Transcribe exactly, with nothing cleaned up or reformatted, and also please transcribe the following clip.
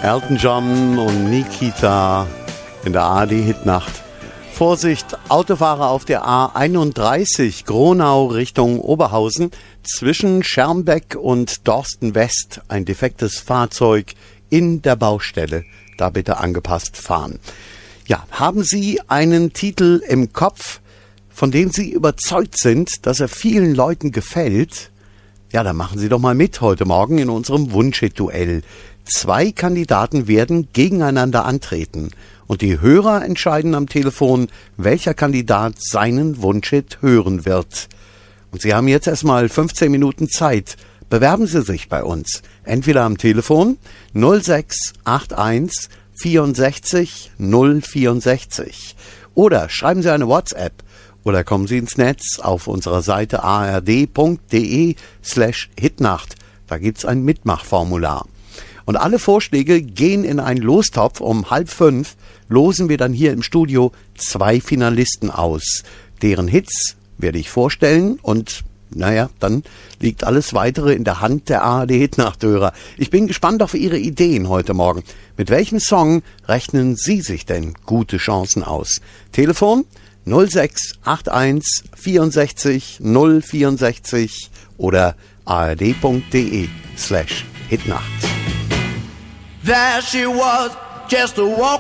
Elton John und Nikita in der A R D-Hitnacht. Vorsicht, Autofahrer auf der A einunddreißig, Gronau Richtung Oberhausen, zwischen Schermbeck und Dorsten West, ein defektes Fahrzeug in der Baustelle. Da bitte angepasst fahren. Ja, haben Sie einen Titel im Kopf, von dem Sie überzeugt sind, dass er vielen Leuten gefällt? Ja, dann machen Sie doch mal mit heute Morgen in unserem Wunschhit-Duell. Zwei Kandidaten werden gegeneinander antreten und die Hörer entscheiden am Telefon, welcher Kandidat seinen Wunschhit hören wird. Und Sie haben jetzt erstmal fünfzehn Minuten Zeit. Bewerben Sie sich bei uns. Entweder am Telefon null sechs acht eins vierundsechzig null vierundsechzig oder schreiben Sie eine WhatsApp oder kommen Sie ins Netz auf unserer Seite ard.de slash Hitnacht. Da gibt's ein Mitmachformular. Und alle Vorschläge gehen in einen Lostopf. Um halb fünf losen wir dann hier im Studio zwei Finalisten aus. Deren Hits werde ich vorstellen und naja, dann liegt alles Weitere in der Hand der A R D-Hitnachthörer. Ich bin gespannt auf Ihre Ideen heute Morgen. Mit welchem Song rechnen Sie sich denn gute Chancen aus? Telefon null sechs acht eins vierundsechzig null vierundsechzig oder ard.de slash Hitnacht. There she was, just a walk